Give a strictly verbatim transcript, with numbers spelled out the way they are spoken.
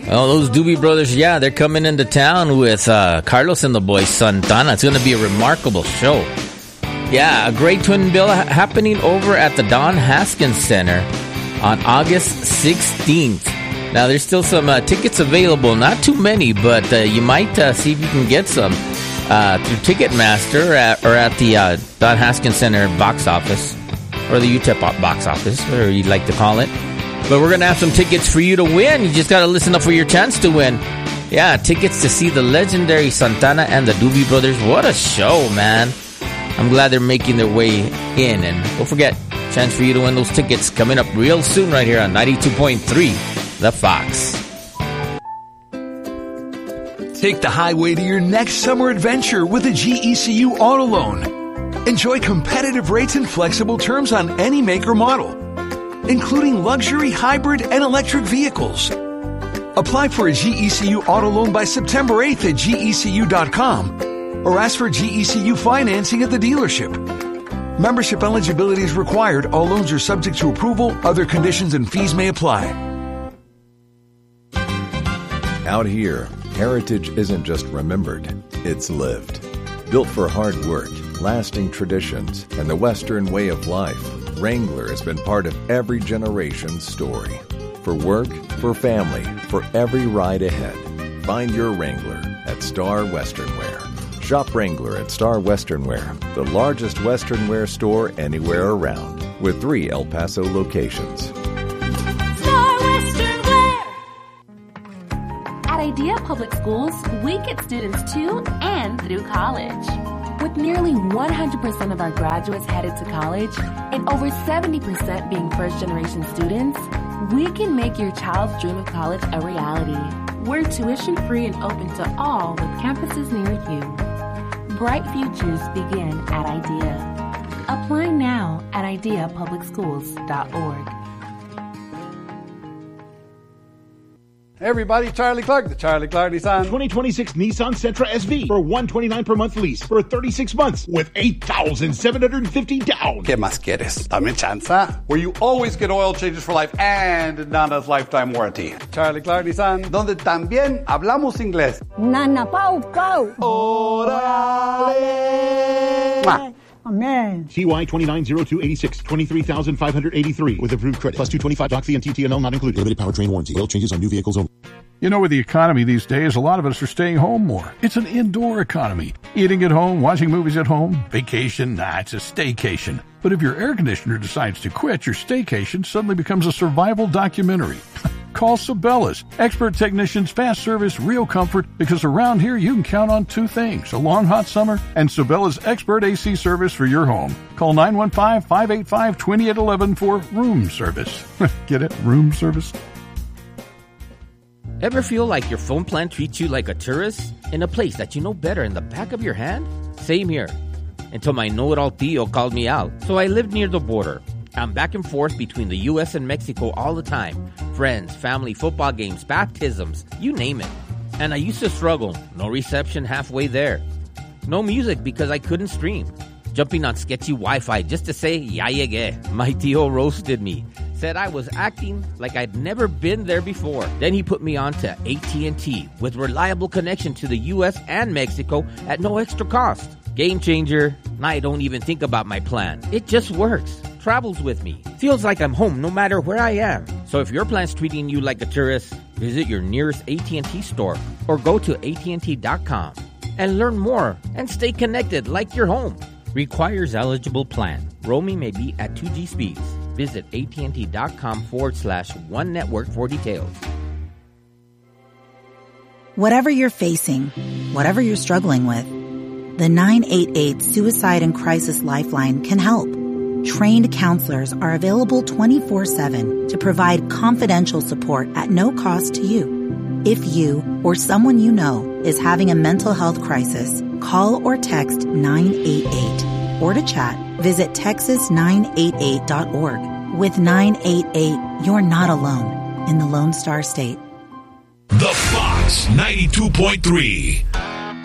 Oh, those Doobie Brothers, yeah, they're coming into town with uh, Carlos and the Boys Santana. It's going to be a remarkable show. Yeah, a great twin bill ha- happening over at the Don Haskins Center on August sixteenth. Now, there's still some uh, tickets available. Not too many, but uh, you might uh, see if you can get some uh, through Ticketmaster at, or at the uh, Don Haskins Center box office, or the U T E P box office, whatever you'd like to call it. But we're going to have some tickets for you to win. You just got to listen up for your chance to win. Yeah, tickets to see the legendary Santana and the Doobie Brothers. What a show, man. I'm glad they're making their way in. And don't forget, chance for you to win those tickets coming up real soon right here on ninety-two point three, The Fox. Take the highway to your next summer adventure with a G E C U auto loan. Enjoy competitive rates and flexible terms on any make or model, including luxury, hybrid, and electric vehicles. Apply for a G E C U auto loan by September eighth at G E C U dot com or ask for G E C U financing at the dealership. Membership eligibility is required. All loans are subject to approval. Other conditions and fees may apply. Out here, heritage isn't just remembered, it's lived. Built for hard work, lasting traditions, and the Western way of life, Wrangler has been part of every generation's story. For work, for family, for every ride ahead. Find your Wrangler at Star Western Wear. Shop Wrangler at Star Western Wear, the largest Western wear store anywhere around, with three El Paso locations. Star Western Wear! At Idea Public Schools, we get students to and through college. With nearly one hundred percent of our graduates headed to college and over seventy percent being first-generation students, we can make your child's dream of college a reality. We're tuition-free and open to all with campuses near you. Bright futures begin at IDEA. Apply now at idea public schools dot org. Hey everybody, Charlie Clark, the Charlie Clark Nissan twenty twenty-six Nissan Sentra S V for one hundred twenty-nine dollars per month lease for thirty-six months with eight thousand seven hundred fifty dollars down. ¿Qué más quieres? Dame chanza. Where you always get oil changes for life and Nana's lifetime warranty. Charlie Clark Nissan, donde también hablamos inglés. Nana Pau Pau. Orale. Mwah. Amen. T Y twenty-nine oh two eighty-six, twenty-three thousand five hundred eighty-three with approved credit. Plus two twenty-five doc fee and T T N L not included. Limited powertrain warranty. Oil changes on new vehicles only. You know, with the economy these days, a lot of us are staying home more. It's an indoor economy. Eating at home, watching movies at home, vacation, nah, it's a staycation. But if your air conditioner decides to quit, your staycation suddenly becomes a survival documentary. Call Sabellas. Expert technicians, fast service, real comfort, because around here you can count on two things, a long hot summer and Sabellas expert A C service for your home. Call nine one five, five eight five, two eight one one for room service. Get it? Room service? Ever feel like your phone plan treats you like a tourist in a place that you know better in the back of your hand? Same here. Until my know-it-all tío called me out. So I lived near the border. I'm back and forth between the U S and Mexico all the time. Friends, family, football games, baptisms, you name it. And I used to struggle. No reception halfway there. No music because I couldn't stream. Jumping on sketchy Wi-Fi just to say, ya llegué. My tío roasted me. Said I was acting like I'd never been there before. Then he put me on to A T and T with reliable connection to the U S and Mexico at no extra cost. Game changer. I don't even think about my plan. It just works. Travels with me. Feels like I'm home no matter where I am. So if your plan's treating you like a tourist, visit your nearest A T and T store or go to A T and T dot com and learn more and stay connected like you're home. Requires eligible plan. Roaming may be at two G speeds. Visit A T and T dot com forward slash one network for details. Whatever you're facing, whatever you're struggling with, the nine eight eight Suicide and Crisis Lifeline can help. Trained counselors are available twenty-four seven to provide confidential support at no cost to you. If you or someone you know is having a mental health crisis, call or text nine eight eight. Or to chat, visit texas nine eight eight dot org. With nine eight eight, you're not alone in the Lone Star State. The Fox ninety-two point three.